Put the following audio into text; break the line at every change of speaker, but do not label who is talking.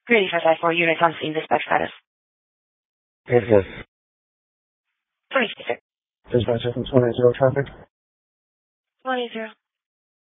Ready for 5-4 units on scene, dispatch status.
Yes.
26.
Dispatch from 20 traffic.
20.